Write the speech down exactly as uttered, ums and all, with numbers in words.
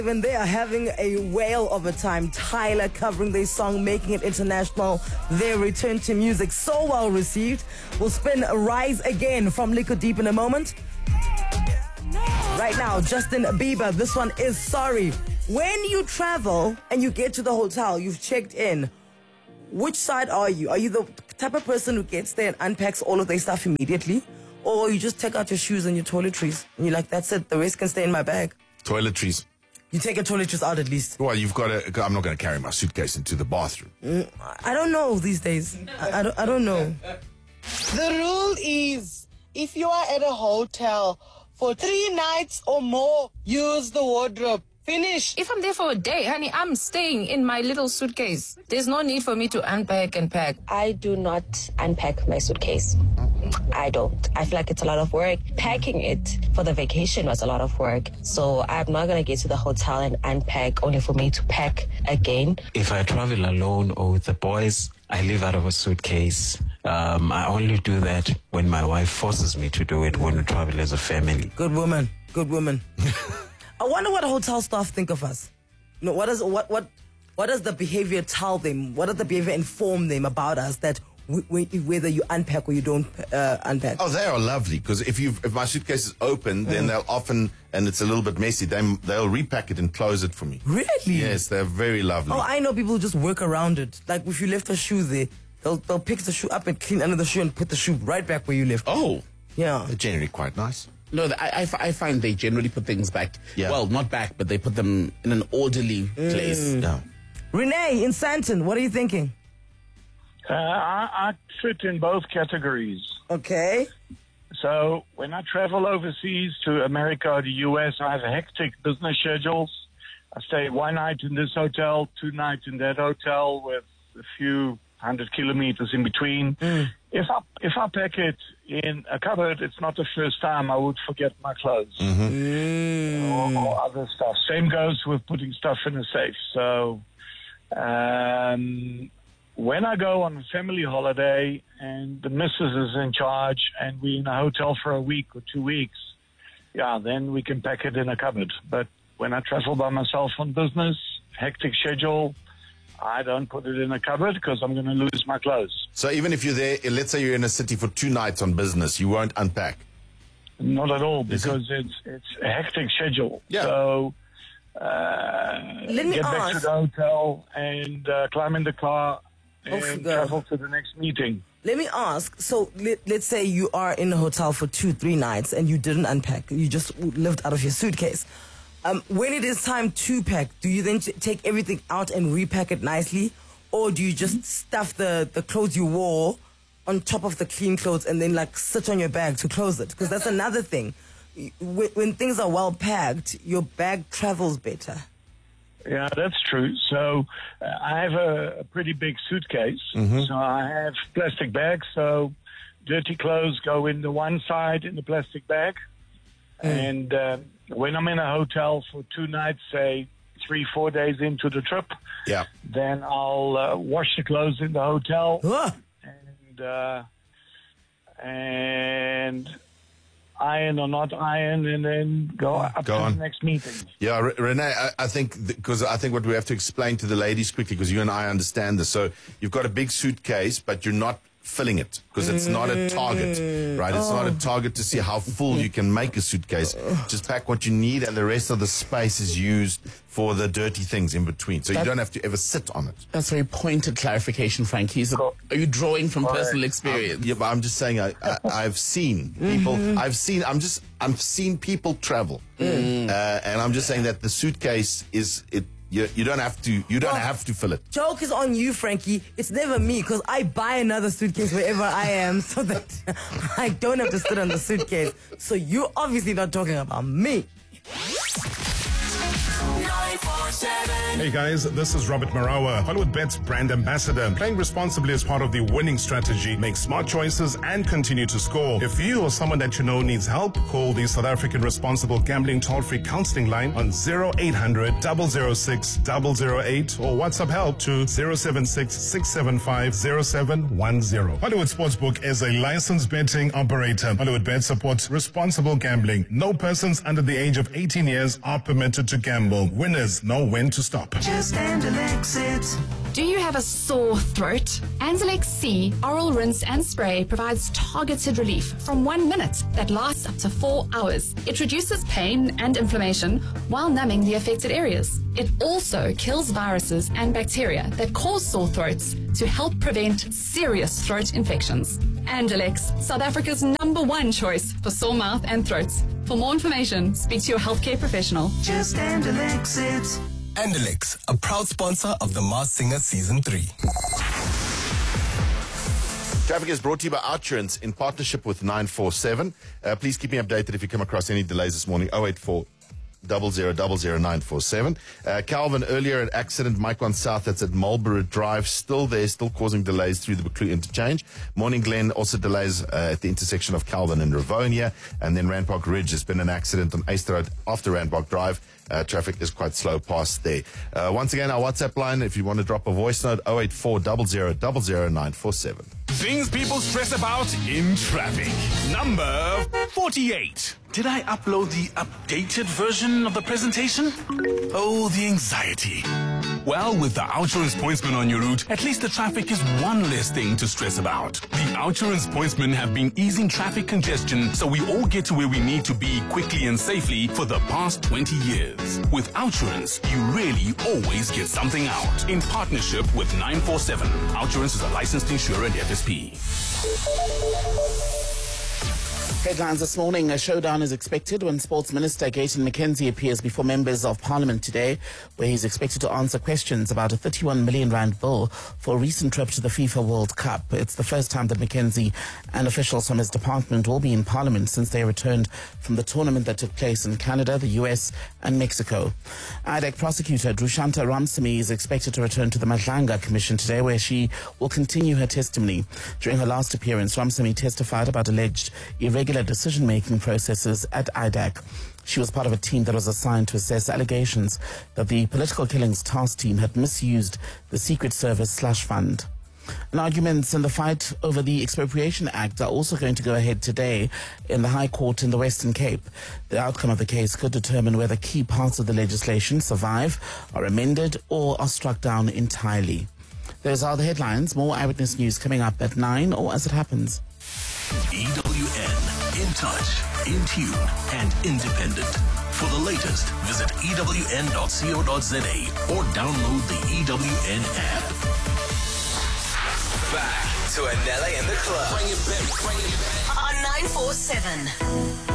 When they are having a whale of a time, Tyler covering their song, making it international. Their return to music, so well received. We'll spin Rise Again from Liquid Deep in a moment. Right now, Justin Bieber, this one is Sorry. When you travel and you get to the hotel, you've checked in, which side are you? Are you the type of person who gets there and unpacks all of their stuff immediately? Or you just take out your shoes and your toiletries and you're like, that's it, the rest can stay in my bag? Toiletries. You take your toiletries out at least. Well, you've got to... I'm not going to carry my suitcase into the bathroom. Mm, I don't know these days. I, I, don't, I don't know. The rule is, if you are at a hotel for three nights or more, use the wardrobe. Finish. If I'm there for a day, honey, I'm staying in my little suitcase. There's no need for me to unpack and pack. I do not unpack my suitcase. I don't. I feel like it's a lot of work. Packing it for the vacation was a lot of work. So I'm not going to get to the hotel and unpack only for me to pack again. If I travel alone or with the boys, I live out of a suitcase. Um, I only do that when my wife forces me to do it when we travel as a family. Good woman. Good woman. I wonder what hotel staff think of us. You know, what does what what what does the behavior tell them? What does the behavior inform them about us that w- w- whether you unpack or you don't uh, unpack? Oh, they are lovely because if you if my suitcase is open, then mm. they'll often, and it's a little bit messy, they, they'll repack it and close it for me. Really? Yes, they're very lovely. Oh, I know people who just work around it. Like if you left a shoe there, they'll they'll pick the shoe up and clean under the shoe and put the shoe right back where you left. Oh, yeah. They're generally quite nice. No, I, I, I find they generally put things back. Yeah. Well, not back, but they put them in an orderly mm. place. Yeah. Renee in Santon, what are you thinking? Uh, I, I fit in both categories. Okay. So when I travel overseas to America or the U S, I have hectic business schedules. I stay one night in this hotel, two nights in that hotel with a few hundred kilometers in between. Mm. If I if I pack it in a cupboard, it's not the first time I would forget my clothes mm-hmm. mm. or, or other stuff. Same goes with putting stuff in a safe. So um, when I go on a family holiday and the missus is in charge and we're in a hotel for a week or two weeks, yeah, then we can pack it in a cupboard. But when I travel by myself on business, hectic schedule, I don't put it in a cupboard because I'm going to lose my clothes. So even if you're there, let's say you're in a city for two nights on business, you won't unpack? Not at all, because it? it's it's a hectic schedule. Yeah. So uh, Let me get ask. back to the hotel and uh, climb in the car and Oh, travel to the next meeting. Let me ask, so let, let's say you are in a hotel for two, three nights and you didn't unpack. You just lived out of your suitcase. Um, when it is time to pack, do you then t- take everything out and repack it nicely? Or do you just stuff the, the clothes you wore on top of the clean clothes and then like sit on your bag to close it? Because that's another thing. When, when things are well packed, your bag travels better. Yeah, that's true. So uh, I have a, a pretty big suitcase. Mm-hmm. So I have plastic bags. So dirty clothes go in the one side in the plastic bag. Mm. And uh, when I'm in a hotel for two nights, say three, four days into the trip, yeah, then I'll uh, wash the clothes in the hotel ah. and uh, and iron or not iron, and then go up go to on. the next meeting. Yeah, R- Renee, I, I think because I think what we have to explain to the ladies quickly, because you and I understand this. So you've got a big suitcase, but you're not filling it because it's not a target, right? It's oh. not a target to see how full you can make a suitcase. Just pack what you need, and the rest of the space is used for the dirty things in between. So that, you don't have to ever sit on it. That's very pointed clarification, Frankie. So are you drawing from All personal right. experience? I'm, yeah, but I'm just saying I, I, I've seen people. Mm-hmm. I've seen. I'm just. I've seen people travel, mm. uh, and I'm just saying that the suitcase is it. You, you don't have to. You don't well, have to fill it. Joke is on you, Frankie. It's never me because I buy another suitcase wherever I am, so that I don't have to sit on the suitcase. So you're obviously not talking about me. nine four seven. Hey guys, this is Robert Marawa, Hollywood Bet's brand ambassador. Playing responsibly is part of the winning strategy. Make smart choices and continue to score. If you or someone that you know needs help, call the South African Responsible Gambling Toll-Free Counseling Line on zero eight hundred, double oh six, double oh eight or WhatsApp help to zero seven six, six seven five, zero seven one zero. Hollywood Sportsbook is a licensed betting operator. Hollywood Bet supports responsible gambling. No persons under the age of eighteen years are permitted to gamble. Winners know when to stop. Just Andalex it. Do you have a sore throat? Andalex C Oral Rinse and Spray provides targeted relief from one minute that lasts up to four hours. It reduces pain and inflammation while numbing the affected areas. It also kills viruses and bacteria that cause sore throats to help prevent serious throat infections. Andalex, South Africa's number one choice for sore mouth and throats. For more information, speak to your healthcare professional. Just Andalex it. Andalex, a proud sponsor of The Masked Singer Season three. Traffic is brought to you by Outsurance in partnership with nine four seven. Uh, please keep me updated if you come across any delays this morning. oh eight four, double oh, double oh, nine four seven. Uh, Calvin, earlier an accident, Mike one South, that's at Marlborough Drive, still there, still causing delays through the Buccleuch interchange. Morning Glen, also delays uh, at the intersection of Calvin and Rivonia. And then Randpark Ridge, has been an accident on Easter Road after Randpark Drive. Uh, traffic is quite slow past there. Uh, once again, our WhatsApp line, if you want to drop a voice note, oh eight four, double oh, double oh, nine four seven. Things people stress about in traffic. Number forty-eight. Did I upload the updated version of the presentation? Oh, the anxiety. Well, with the Outsurance Pointsman on your route, at least the traffic is one less thing to stress about. The Outsurance Pointsmen have been easing traffic congestion so we all get to where we need to be quickly and safely for the past twenty years. With Outsurance, you really always get something out. In partnership with nine four seven. Outsurance is a licensed insurer and F S P. Headlines this morning. A showdown is expected when Sports Minister Gayton McKenzie appears before members of Parliament today, where he's expected to answer questions about a thirty-one million rand bill for a recent trip to the FIFA World Cup. It's the first time that McKenzie and officials from his department will be in Parliament since they returned from the tournament that took place in Canada, the U S and Mexico. I D A C prosecutor Drushanta Ramsamy is expected to return to the Madlanga Commission today, where she will continue her testimony. During her last appearance, Ramsamy testified about alleged irregular decision-making processes at I D A C. She was part of a team that was assigned to assess allegations that the Political Killings Task Team had misused the Secret Service slush fund. And arguments in the fight over the Expropriation Act are also going to go ahead today in the High Court in the Western Cape. The outcome of the case could determine whether key parts of the legislation survive, are amended, or are struck down entirely. Those are the headlines. More Eyewitness News coming up at nine or as it happens. E W N, in touch, in tune, and independent. For the latest, visit E W N dot co dot za or download the E W N app. Back to Anele in the club. Bring it back, bring it back. On nine four seven.